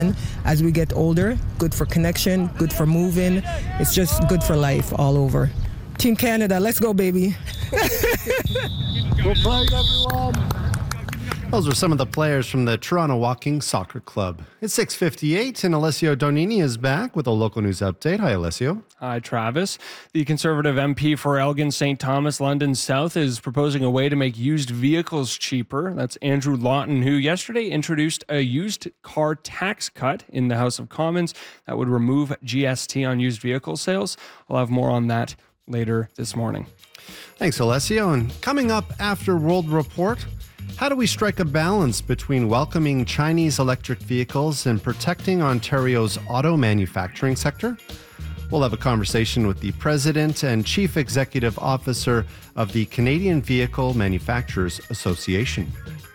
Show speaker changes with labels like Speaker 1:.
Speaker 1: as we get older. Good for connection, good for moving. It's just good for life all over. Team Canada, let's go, baby.
Speaker 2: Go play, everyone. Those are some of the players from the Toronto Walking Soccer Club. It's 6:58 and Alessio Donini is back with a local news update. Hi, Alessio.
Speaker 3: Hi, Travis. The Conservative MP for Elgin St. Thomas London South is proposing a way to make used vehicles cheaper. That's Andrew Lawton, who yesterday introduced a used car tax cut in the House of Commons that would remove GST on used vehicle sales. I'll have more on that later this morning.
Speaker 2: Thanks, Alessio. And coming up after World Report, how do we strike a balance between welcoming Chinese electric vehicles and protecting Ontario's auto manufacturing sector? We'll have a conversation with the President and Chief Executive Officer of the Canadian Vehicle Manufacturers Association.